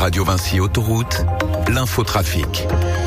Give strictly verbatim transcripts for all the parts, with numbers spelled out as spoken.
Radio Vinci Autoroute, l'infotrafic.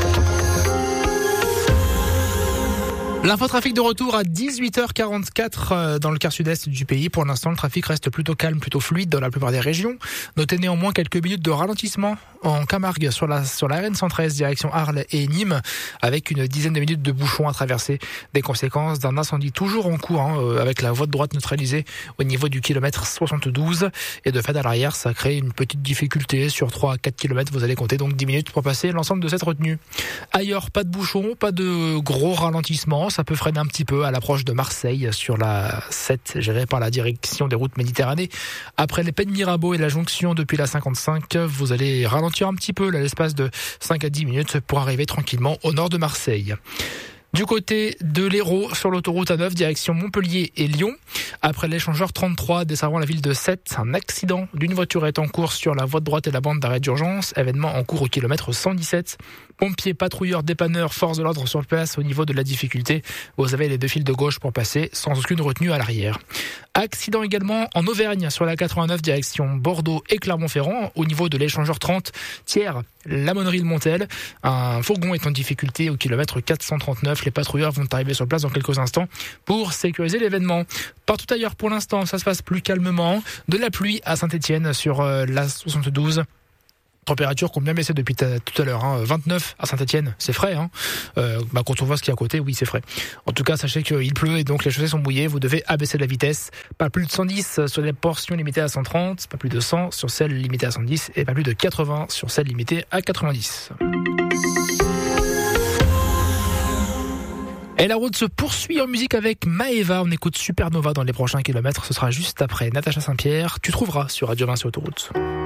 L'infotrafic de retour à dix-huit heures quarante-quatre dans le quart sud-est du pays. Pour l'instant, le trafic reste plutôt calme, plutôt fluide dans la plupart des régions. Notez néanmoins quelques minutes de ralentissement en Camargue sur la, sur la R N cent treize, direction Arles et Nîmes, avec une dizaine de minutes de bouchons à traverser, des conséquences d'un incendie toujours en cours, hein, avec la voie de droite neutralisée au niveau du kilomètre soixante-douze. Et de fait, à l'arrière, ça crée une petite difficulté sur trois à quatre kilomètres. Vous allez compter donc dix minutes pour passer l'ensemble de cette retenue. Ailleurs, pas de bouchons, pas de gros ralentissements. Ça peut freiner un petit peu à l'approche de Marseille sur la sept, gérée par la direction des routes Méditerranée. Après les Pennes Mirabeau et la jonction depuis la cinquante-cinq, vous allez ralentir un petit peu là, l'espace de cinq à dix minutes pour arriver tranquillement au nord de Marseille. Du côté de l'Hérault, sur l'autoroute A neuf, direction Montpellier et Lyon. Après l'échangeur trente-trois desservant la ville de Sète, un accident d'une voiture est en cours sur la voie de droite et la bande d'arrêt d'urgence. Événement en cours au kilomètre cent dix-sept. Pompiers, patrouilleurs, dépanneurs, force de l'ordre sur place au niveau de la difficulté. Vous avez les deux fils de gauche pour passer sans aucune retenue à l'arrière. Accident également en Auvergne sur la quatre-vingt-neuf direction Bordeaux et Clermont-Ferrand au niveau de l'échangeur trente Thiers, la Monnerie de Montel. Un fourgon est en difficulté au kilomètre quatre cent trente-neuf. Les patrouilleurs vont arriver sur place dans quelques instants pour sécuriser l'événement. Partout ailleurs pour l'instant, ça se passe plus calmement. De la pluie à Saint-Etienne sur la soixante-douze. Température qui ont bien baissé depuis t- tout à l'heure, hein. vingt-neuf à Saint-Etienne, c'est frais. Hein. Euh, bah quand on voit ce qu'il y a à côté, oui c'est frais. En tout cas, sachez qu'il pleut et donc les chaussées sont mouillées. Vous devez abaisser la vitesse. Pas plus de cent dix sur les portions limitées à cent trente, pas plus de cent sur celles limitées à cent dix et pas plus de quatre-vingts sur celles limitées à quatre-vingt-dix. Et la route se poursuit en musique avec Maëva. On écoute Supernova dans les prochains kilomètres. Ce sera juste après Natacha Saint-Pierre. Tu trouveras sur Radio Vinci Autoroute.